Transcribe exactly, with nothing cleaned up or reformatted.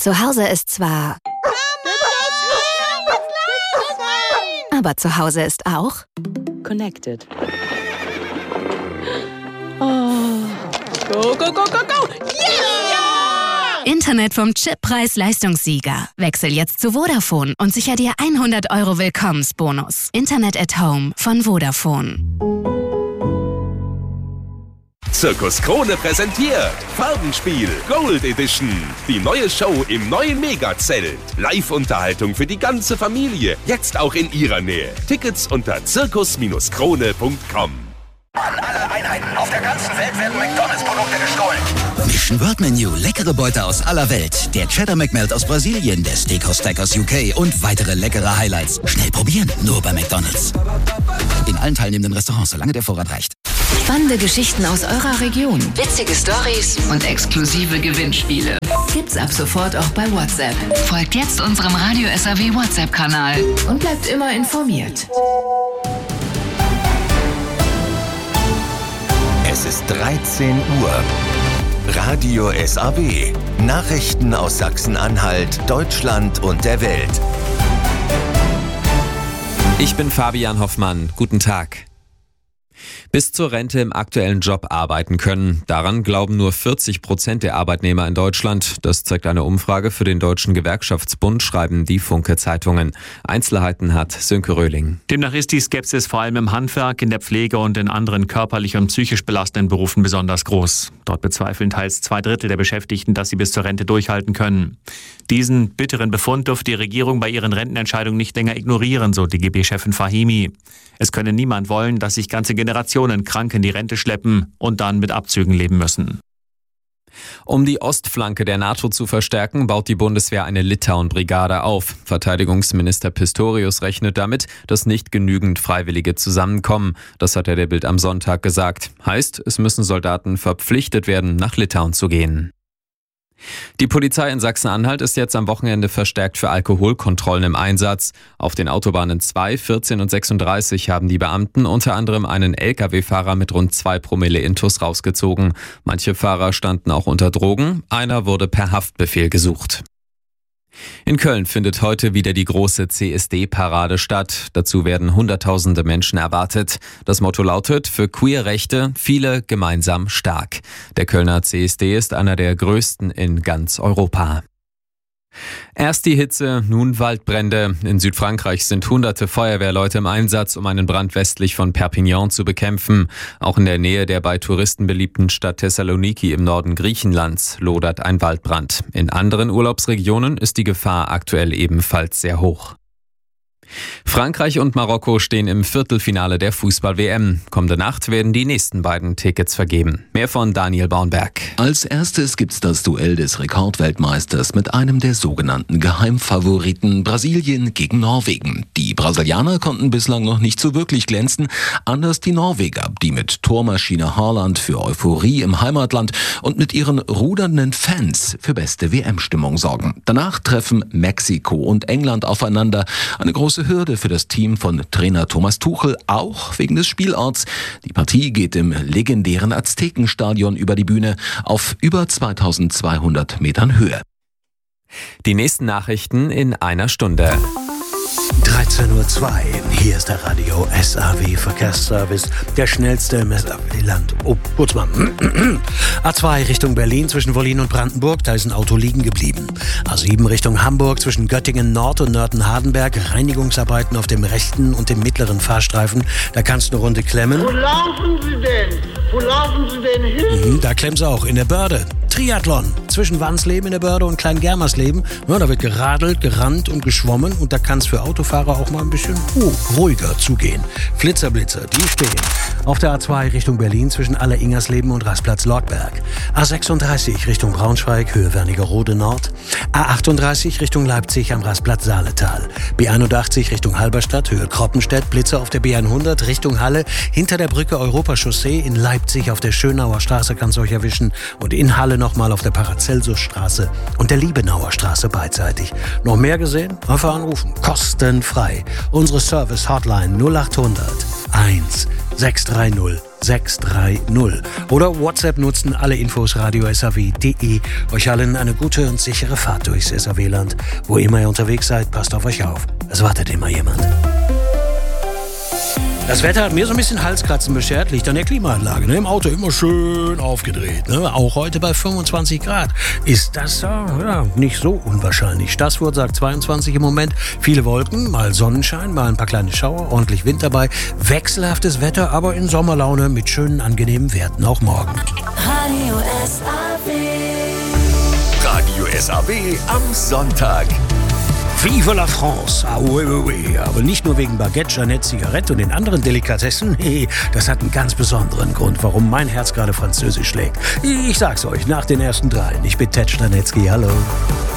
Zu Hause ist zwar... Aber zu Hause ist auch... Connected. Oh. Go, go, go, go, go! Yeah! Internet vom Chip Preis-Leistungssieger. Wechsel jetzt zu Vodafone und sicher dir hundert Euro Willkommensbonus. Internet at Home von Vodafone. Zirkus Krone präsentiert Farbenspiel Gold Edition. Die neue Show im neuen Megazelt. Live-Unterhaltung für die ganze Familie. Jetzt auch in ihrer Nähe. Tickets unter zirkus Krone punkt com. An alle Einheiten auf der ganzen Welt werden McDonalds-Produkte gestohlen. Mission World Menu, leckere Beute aus aller Welt. Der Cheddar McMelt aus Brasilien, der Steakhouse Stack aus U K und weitere leckere Highlights. Schnell probieren, nur bei McDonalds. In allen teilnehmenden Restaurants, solange der Vorrat reicht. Spannende Geschichten aus eurer Region, witzige Stories und exklusive Gewinnspiele. Gibt's ab sofort auch bei WhatsApp. Folgt jetzt unserem Radio S A W WhatsApp-Kanal und bleibt immer informiert. Es ist dreizehn Uhr. Radio S A W. Nachrichten aus Sachsen-Anhalt, Deutschland und der Welt. Ich bin Fabian Hoffmann. Guten Tag. Bis zur Rente im aktuellen Job arbeiten können. Daran glauben nur vierzig Prozent der Arbeitnehmer in Deutschland. Das zeigt eine Umfrage für den Deutschen Gewerkschaftsbund, schreiben die Funke-Zeitungen. Einzelheiten hat Sönke Röhling. Demnach ist die Skepsis vor allem im Handwerk, in der Pflege und in anderen körperlich und psychisch belastenden Berufen besonders groß. Dort bezweifeln teils zwei Drittel der Beschäftigten, dass sie bis zur Rente durchhalten können. Diesen bitteren Befund dürfte die Regierung bei ihren Rentenentscheidungen nicht länger ignorieren, so D G B-Chefin Fahimi. Es könne niemand wollen, dass sich ganze Generationen krank in die Rente schleppen und dann mit Abzügen leben müssen. Um die Ostflanke der NATO zu verstärken, baut die Bundeswehr eine Litauen-Brigade auf. Verteidigungsminister Pistorius rechnet damit, dass nicht genügend Freiwillige zusammenkommen. Das hat er der Bild am Sonntag gesagt. Heißt, es müssen Soldaten verpflichtet werden, nach Litauen zu gehen. Die Polizei in Sachsen-Anhalt ist jetzt am Wochenende verstärkt für Alkoholkontrollen im Einsatz. Auf den Autobahnen zwei, vierzehn und sechsunddreißig haben die Beamten unter anderem einen L K W-Fahrer mit rund zwei Promille Intus rausgezogen. Manche Fahrer standen auch unter Drogen, einer wurde per Haftbefehl gesucht. In Köln findet heute wieder die große C S D-Parade statt. Dazu werden Hunderttausende Menschen erwartet. Das Motto lautet: für Queerrechte, viele gemeinsam stark. Der Kölner C S D ist einer der größten in ganz Europa. Erst die Hitze, nun Waldbrände. In Südfrankreich sind hunderte Feuerwehrleute im Einsatz, um einen Brand westlich von Perpignan zu bekämpfen. Auch in der Nähe der bei Touristen beliebten Stadt Thessaloniki im Norden Griechenlands lodert ein Waldbrand. In anderen Urlaubsregionen ist die Gefahr aktuell ebenfalls sehr hoch. Frankreich und Marokko stehen im Viertelfinale der Fußball-W M. Kommende Nacht werden die nächsten beiden Tickets vergeben. Mehr von Daniel Baunberg. Als erstes gibt's das Duell des Rekordweltmeisters mit einem der sogenannten Geheimfavoriten Brasilien gegen Norwegen. Die Brasilianer konnten bislang noch nicht so wirklich glänzen, anders die Norweger, die mit Tormaschine Haaland für Euphorie im Heimatland und mit ihren rudernden Fans für beste W M-Stimmung sorgen. Danach treffen Mexiko und England aufeinander. Eine große Hürde für das Team von Trainer Thomas Tuchel, auch wegen des Spielorts. Die Partie geht im legendären Aztekenstadion über die Bühne auf über zweitausendzweihundert Metern Höhe. Die nächsten Nachrichten in einer Stunde. dreizehn Uhr zwei, hier ist der Radio S A W Verkehrsservice, der schnellste im S A W-Land. Oh, kurz mal. A zwei Richtung Berlin zwischen Wollin und Brandenburg, da ist ein Auto liegen geblieben. A sieben Richtung Hamburg zwischen Göttingen Nord und Nörten-Hardenberg, Reinigungsarbeiten auf dem rechten und dem mittleren Fahrstreifen, da kannst du eine Runde klemmen. Wo laufen Sie denn? Wo laufen Sie denn hin? Mhm, da klemmst du auch in der Börde. Triathlon zwischen Wansleben in der Börde und Klein-Germersleeben. Ja, da wird geradelt, gerannt und geschwommen und da kann es für Autofahrer auch mal ein bisschen uh, ruhiger zugehen. Flitzerblitzer, die stehen auf der A zwei Richtung Berlin zwischen Aller-Ingersleben und Rastplatz Lortberg. A sechsunddreißig Richtung Braunschweig, Höhe Wernigerode Nord. A achtunddreißig Richtung Leipzig am Rastplatz Saaletal. B einundachtzig Richtung Halberstadt, Höhe Kroppenstedt. Blitzer auf der B hundert Richtung Halle. Hinter der Brücke Europachaussee in Leipzig auf der Schönauer Straße kann's euch erwischen. Und in Halle nochmal auf der Parazell. Paracelsusstraße und der Liebenauer Straße beidseitig. Noch mehr gesehen? Einfach anrufen. Kostenfrei. Unsere Service-Hotline null achthundert eins sechs drei null sechs drei null. Oder WhatsApp nutzen, alle Infos radio s a w punkt de. Euch allen eine gute und sichere Fahrt durchs S A W-Land. Wo immer ihr unterwegs seid, passt auf euch auf. Es wartet immer jemand. Das Wetter hat mir so ein bisschen Halskratzen beschert, liegt an der Klimaanlage. Ne? Im Auto immer schön aufgedreht. Ne? Auch heute bei fünfundzwanzig Grad. Ist das ja, nicht so unwahrscheinlich. Stassfurt sagt zweiundzwanzig im Moment. Viele Wolken, mal Sonnenschein, mal ein paar kleine Schauer, ordentlich Wind dabei. Wechselhaftes Wetter, aber in Sommerlaune mit schönen, angenehmen Werten auch morgen. Radio S A W. Radio S A W am Sonntag. Vive la France! Ah, oui, oui, oui. Aber nicht nur wegen Baguette, Jeanette, Zigarette und den anderen Delikatessen. Nee, das hat einen ganz besonderen Grund, warum mein Herz gerade französisch schlägt. Ich sag's euch, nach den ersten dreien. Ich bin Ted Stanitzky, hallo.